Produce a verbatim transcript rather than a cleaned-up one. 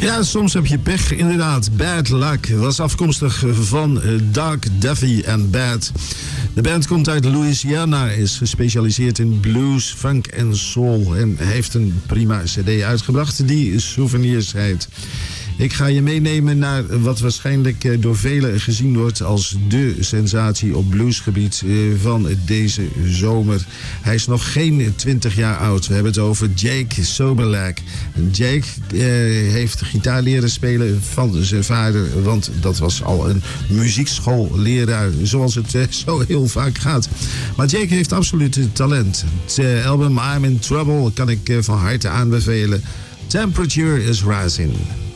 Ja, soms heb je pech, inderdaad. Bad Luck was afkomstig van Doug Duffy en Bad. De band komt uit Louisiana, is gespecialiseerd in blues, funk en soul. En heeft een prima cd uitgebracht die Souvenirs heet. Ik ga je meenemen naar wat waarschijnlijk door velen gezien wordt als de sensatie op bluesgebied van deze zomer. Hij is nog geen twintig jaar oud. We hebben het over Jake Soberlack. Jake eh, heeft gitaar leren spelen van zijn vader, want dat was al een muziekschoolleraar, zoals het eh, zo heel vaak gaat. Maar Jake heeft absoluut talent. Het eh, album I'm in Trouble kan ik eh, van harte aanbevelen. Temperature is Rising.